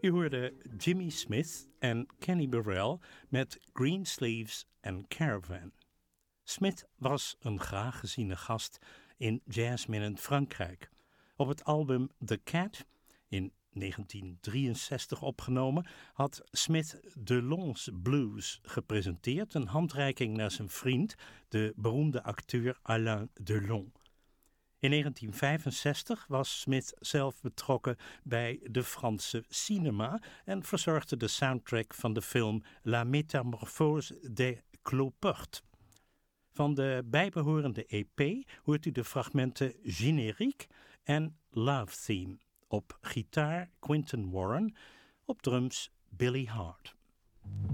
U hoorde Jimmy Smith en Kenny Burrell met Greensleeves en Caravan. Smith was een graag geziene gast in jazzminnend Frankrijk. Op het album The Cat, in 1963 opgenomen, had Smith Delon's Blues gepresenteerd, een handreiking naar zijn vriend, de beroemde acteur Alain Delon. In 1965 was Smith zelf betrokken bij de Franse cinema en verzorgde de soundtrack van de film La Métamorphose des Cloportes. Van de bijbehorende EP hoort u de fragmenten Générique en Love Theme. Op gitaar Quinton Warren, op drums Billy Hart.